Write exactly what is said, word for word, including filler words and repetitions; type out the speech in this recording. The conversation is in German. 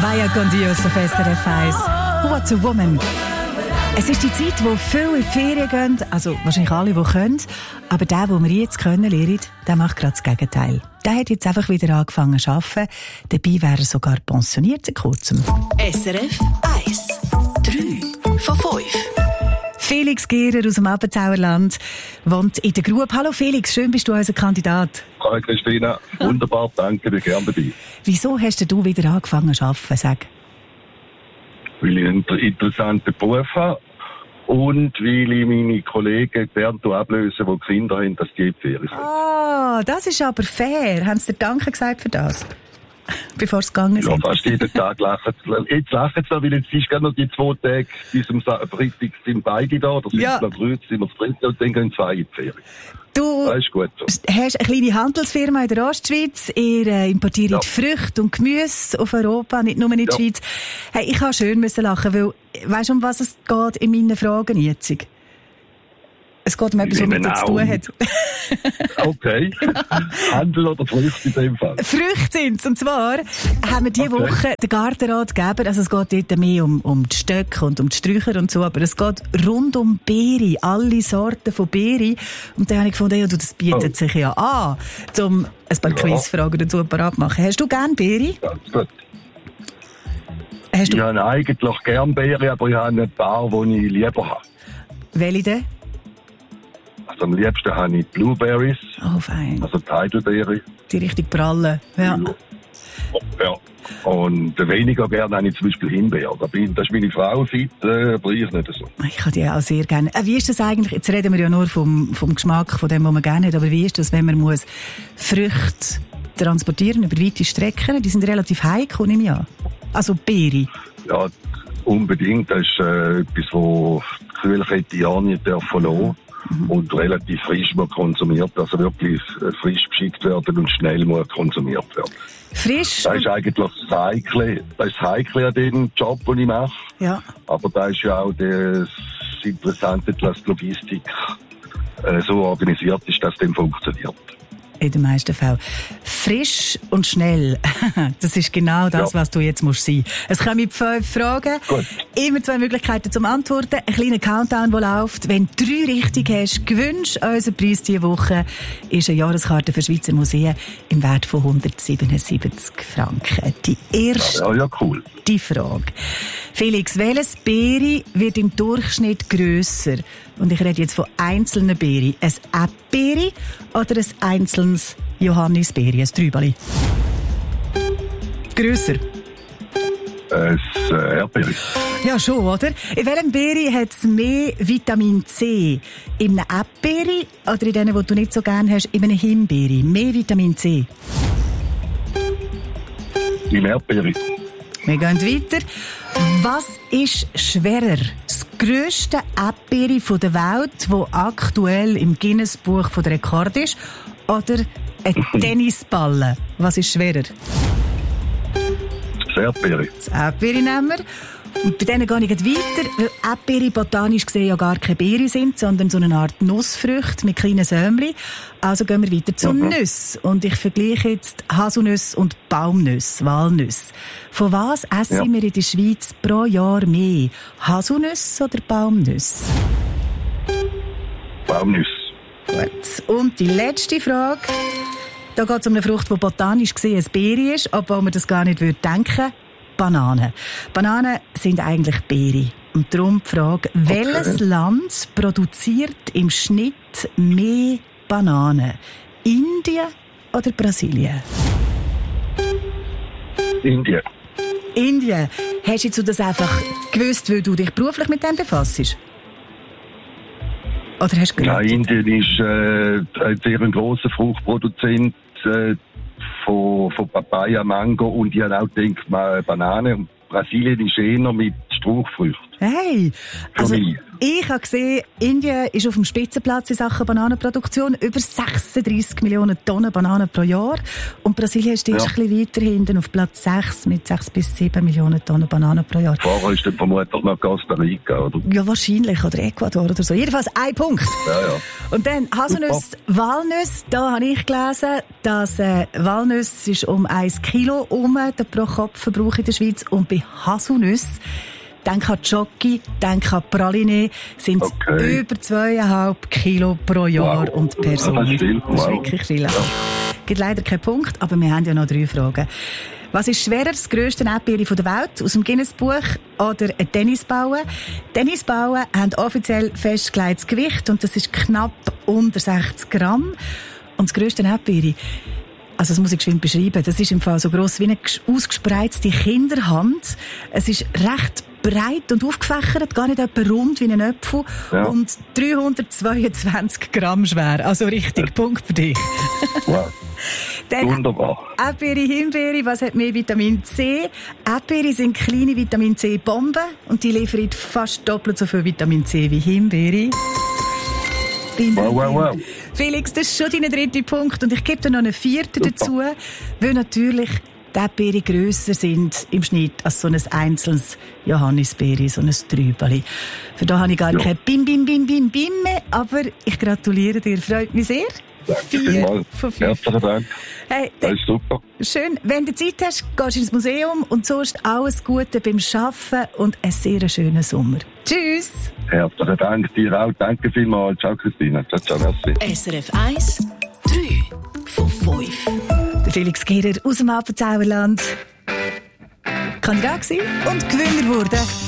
Vaya con Dios auf S R F eins. What's a Woman? Es ist die Zeit, wo viele in die Ferien gehen, also wahrscheinlich alle, die können. Aber der, den wir jetzt können lernen, der macht gerade das Gegenteil. Der hat jetzt einfach wieder angefangen zu arbeiten. Dabei wäre er sogar pensioniert seit kurzem. S R F eins. drei von fünf. Felix Gehrer aus dem Appenzauerland wohnt in der Grube. Hallo Felix, schön bist du unser Kandidat. Hallo Christina, wunderbar, danke, bin gerne dabei. Wieso hast du wieder angefangen zu arbeiten, sag? Weil ich einen interessanten Beruf habe und weil ich meine Kollegen gerne ablöse, die Kinder haben, dass die in die Ferien sind. Ah, das ist aber fair. Haben sie dir Danke gesagt für das? Bevor es gegangen ist? Ja, fast jeden Tag lachen sie. Jetzt lachen sie noch, weil jetzt ist gerade noch die zwei Tage bis zum Freitag sind beide da, oder sind Ja. es noch drei, sind wir das dritte und dann gehen zwei in die Ferien. Du Das ist gut so. hast eine kleine Handelsfirma in der Ostschweiz. Ihr äh, importiert Ja. Früchte und Gemüse auf Europa, nicht nur in die Ja. Schweiz. Hey, ich habe schön müssen lachen, weil, weißt du, um was es geht in meinen Fragen jetzt? Es geht um etwas, was mit dir zu tun hat. Okay. Handel oder Früchte in dem Fall? Früchte sind Und zwar haben wir diese Okay. Woche den Gartenrat gegeben. Also es geht dort mehr um, um die Stöcke und um die Sträucher und so. Aber es geht rund um Beere. Alle Sorten von Beere. Und dann habe ich gefunden, ja, du, das bietet Oh. sich ja an, um ein paar Ja. Quizfragen dazu parat machen. Hast du gerne Beere? Ganz gut. Hast du Ich habe eigentlich gerne Beeren, aber ich habe ein paar, die ich lieber habe. welche denn? Also am liebsten habe ich Blueberries, Oh, fein. also die Heidelbeere. Die richtig prallen. Ja. Ja. Und weniger gerne habe ich zum Beispiel Himbeer. Da bin, das ist meine Frau fit, äh, aber ich nicht so. Ich habe die auch sehr gerne. Äh, wie ist das eigentlich? Jetzt reden wir ja nur vom, vom Geschmack, von dem, was man gerne hat. Aber wie ist das, wenn man muss Früchte transportieren über weite Strecken? Die sind relativ heikel, nehme ich an. Also Beere. Ja, unbedingt. Das ist äh, etwas, wo die Kühlkette ja nicht dürfen lassen. Mhm. Und relativ frisch muss konsumiert, also wirklich äh, frisch beschickt werden und schnell muss konsumiert werden. Frisch. Das ist eigentlich das Heikle, das ist das Heikle an dem Job, den ich mache. Ja. Aber da ist ja auch das Interessante, dass die Logistik äh, so organisiert ist, dass das funktioniert. In den meisten Fällen. Frisch und schnell. Das ist genau das, Ja. was du jetzt musst sein. Es kommen fünf Fragen. Gut. Immer zwei Möglichkeiten zum Antworten. Ein kleiner Countdown, der läuft. Wenn du drei richtig hast, gewünscht unser Preis diese Woche ist eine Jahreskarte für Schweizer Museen im Wert von hundertsiebenundsiebzig Franken. Die erste Ja, ja, cool. die Frage. Felix, welches Beere wird im Durchschnitt grösser? Und ich rede jetzt von einzelnen Beeren. Ein Äpfelbeere oder ein einzelnes Johannisbeere, ein Trübeli? Grösser. Ein äh, Erdbeere. Ja, schon, oder? In welchem Beere hat es mehr Vitamin C? In einem Äpfelbeere oder in denen, die du nicht so gerne hast, in einem Himbeere? Mehr Vitamin C? Im Erdbeere. Wir gehen weiter. Was ist schwerer? Das grösste Äpfelbeere der Welt, das aktuell im Guinness-Buch der Rekord ist? Oder ein Tennisball? Was ist schwerer? Das Erdbeere. Das Äpfelbeere nehmen wir. Und bei denen gehe ich gleich weiter, weil Äpfelbeere botanisch gesehen ja gar keine Beere sind, sondern so eine Art Nussfrüchte mit kleinen Sämli. Also gehen wir weiter zu Mhm. Nüssen. Und ich vergleiche jetzt Haselnüsse und Baumnüsse, Walnüsse. Von was essen Ja. wir in der Schweiz pro Jahr mehr? Haselnüsse oder Baumnüsse? Baumnüsse. Gut. Und die letzte Frage. Da geht es um eine Frucht, die botanisch gesehen eine Beere ist, obwohl man das gar nicht würde denken. Bananen. Bananen sind eigentlich Beere. Und darum die Frage, welches Land produziert im Schnitt mehr Bananen? Indien oder Brasilien? Indien. Indien. Hast du jetzt das einfach gewusst, weil du dich beruflich mit dem befasst? Oder hast du Ja, geraten? Indien ist äh, ein sehr grosser Fruchtproduzent äh, von, von Papaya, Mango und ich habe auch gedacht, mal Banane. Und Brasilien ist eher mit Strauchfrüchten. Hey, Für also mich. Ich habe gesehen, Indien ist auf dem Spitzenplatz in Sachen Bananenproduktion. Über sechsunddreissig Millionen Tonnen Bananen pro Jahr. Und Brasilien ist ja. ein bisschen weiter hinten auf Platz sechs mit sechs bis sieben Millionen Tonnen Bananen pro Jahr. Vorher ist dann vermutlich noch Costa Rica, oder? Ja, wahrscheinlich. Oder Ecuador oder so. Jedenfalls ein Punkt. Ja, ja. Und dann Haselnüsse, Walnüsse. Da habe ich gelesen, dass äh, Walnüsse ist um ein Kilo um der pro Kopf Verbrauch in der Schweiz. Und bei Haselnüsse, denk an Jockey, denk an Praline, sind es okay. über zweieinhalb Kilo pro Jahr wow. und Person. Das ist, viel. Das ist wow. wirklich viel. Ja. Gibt leider keinen Punkt, aber wir haben ja noch drei Fragen. Was ist schwerer, das grösste Erdbeere der Welt aus dem Guinness-Buch oder ein Tennisbauen? Tennisbauen haben offiziell festgelegtes Gewicht und das ist knapp unter sechzig Gramm. Und das grösste Erdbeere, also das muss ich geschwind beschreiben, das ist im Fall so gross wie eine ausgespreizte Kinderhand. Es ist recht breit und aufgefächert, gar nicht etwa rund wie ein Apfel ja. und dreihundertzweiundzwanzig Gramm schwer. Also richtig, ja. Punkt für dich. Wow. Dann wunderbar. Erdbeere, Himbeere, was hat mehr Vitamin C? Erdbeere sind kleine Vitamin C-Bomben und die liefern fast doppelt so viel Vitamin C wie Himbeere. Wow, wow, wow. Felix, das ist schon dein dritter Punkt und ich gebe dir noch einen vierten Super. dazu, weil natürlich die Erdbeere grösser sind im Schnitt als so ein einzelnes Johannisbeere, so ein Trübeli. Für da habe ich gar ja. kein Bim, Bim, Bim, Bim, Bim mehr, aber ich gratuliere dir, freut mich sehr. Vier von fünf. Herzlichen Dank. Hey, das ist super. Schön. Wenn du Zeit hast, gehst du ins Museum und sonst alles Gute beim Arbeiten und einen sehr schönen Sommer. Tschüss. Herzlichen Dank dir auch. Danke vielmals. Ciao, Christina. Ciao, ciao, merci. S R F eins, drei von fünf. Der Felix Gehrer aus dem Appenzauerland. Kandidat gewesen und Gewinner wurde.